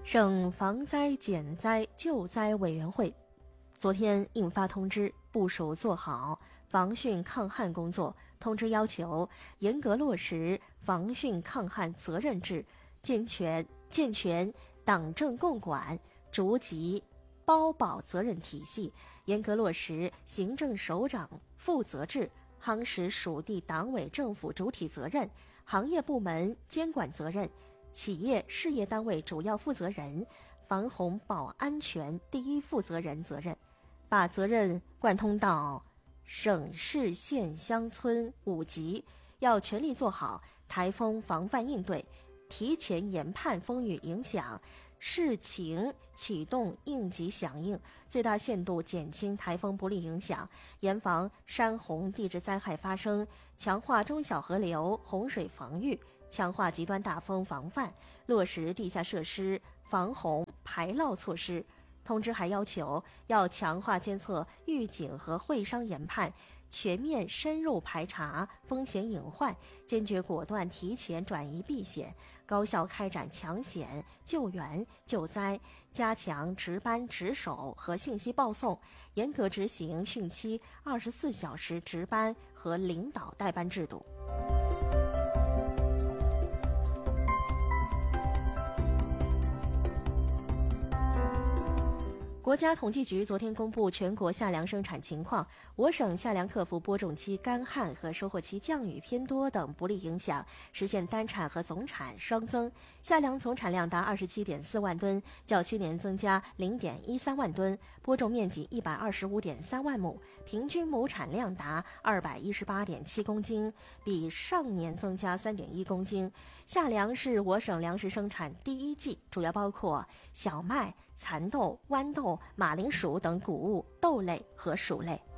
省防灾减灾救灾委员会昨天印发通知，部署做好防汛抗旱工作。通知要求严格落实防汛抗旱责任制，健全党政共管、逐级包保责任体系，严格落实行政首长负责制，夯实属地党委政府主体责任、行业部门监管责任、企业事业单位主要负责人、防洪保安全第一负责人责任，把责任贯通到省市县乡村5级，要全力做好台风防范应对，提前研判风雨影响，视情启动应急响应，最大限度减轻台风不利影响，严防山洪地质灾害发生，强化中小河流洪水防御，强化极端大风防范，落实地下设施防洪排涝措施。通知还要求要强化监测预警和会商研判，全面深入排查风险隐患，坚决果断提前转移避险，高效开展抢险、救援、救灾，加强值班值守和信息报送，严格执行汛期24小时值班和领导带班制度。国家统计局昨天公布全国夏粮生产情况，我省夏粮克服播种期干旱和收获期降雨偏多等不利影响，实现单产和总产双增，夏粮总产量达27.4万吨，较去年增加0.13万吨，播种面积125.3万亩，平均亩产量达218.7公斤，比上年增加3.1公斤。夏粮是我省粮食生产第一季，主要包括小麦、蚕豆、豌豆、马铃薯等谷物、豆类和薯类。